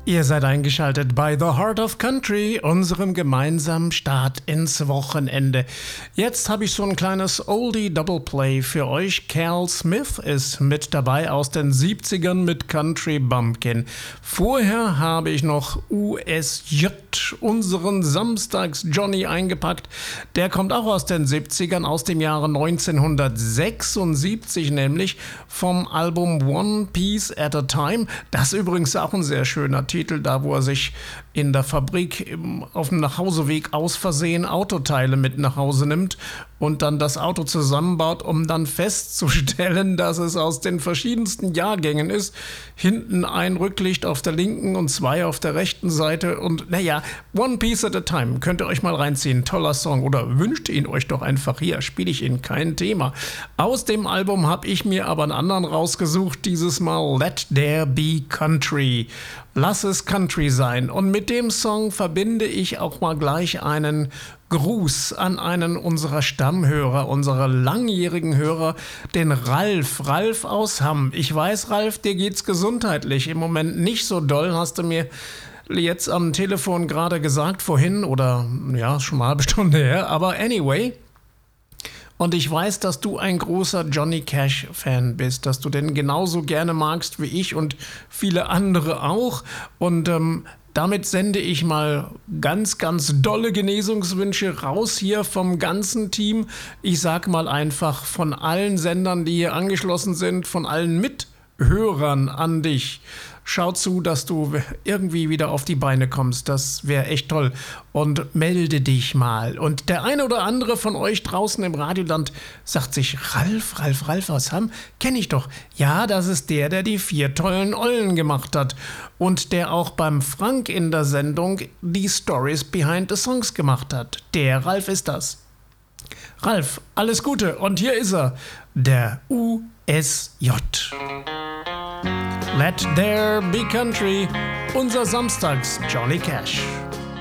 Ihr seid eingeschaltet bei The Heart of Country, unserem gemeinsamen Start ins Wochenende. Jetzt habe ich so ein kleines Oldie-Double-Play für euch. Cal Smith ist mit dabei aus den 70ern mit Country Bumpkin. Vorher habe ich noch USJ, unseren Samstags-Johnny, eingepackt. Der kommt auch aus den 70ern, aus dem Jahre 1976 nämlich, vom Album One Piece at a Time. Das ist übrigens auch ein sehr schöner Titel, da wo er sich in der Fabrik auf dem Nachhauseweg aus Versehen Autoteile mit nach Hause nimmt und dann das Auto zusammenbaut, um dann festzustellen, dass es aus den verschiedensten Jahrgängen ist. Hinten ein Rücklicht auf der linken und zwei auf der rechten Seite und naja, One Piece at a Time, könnt ihr euch mal reinziehen. Toller Song, oder wünscht ihn euch doch einfach, hier spiele ich ihn, kein Thema. Aus dem Album habe ich mir aber einen anderen rausgesucht, dieses Mal Let There Be Country. Lass es Country sein. Und mit dem Song verbinde ich auch mal gleich einen Gruß an einen unserer Stammhörer, unserer langjährigen Hörer, den Ralf. Ralf aus Hamm. Ich weiß, Ralf, dir geht's gesundheitlich im Moment nicht so doll, hast du mir jetzt am Telefon gerade gesagt vorhin, oder ja, schon mal eine halbe Stunde her, aber anyway. Und ich weiß, dass du ein großer Johnny Cash-Fan bist, dass du den genauso gerne magst wie ich und viele andere auch. Und damit sende ich mal ganz, ganz dolle Genesungswünsche raus hier vom ganzen Team. Ich sag mal einfach von allen Sendern, die hier angeschlossen sind, von allen Mithörern an dich. Schau zu, dass du irgendwie wieder auf die Beine kommst. Das wäre echt toll. Und melde dich mal. Und der eine oder andere von euch draußen im Radioland sagt sich, Ralf aus Hamm, kenne ich doch. Ja, das ist der die 4 tollen Ollen gemacht hat. Und der auch beim Frank in der Sendung die Stories behind the Songs gemacht hat. Der Ralf ist das. Ralf, alles Gute. Und hier ist er, der USJ. Let There Be Country, unser Samstags Johnny Cash.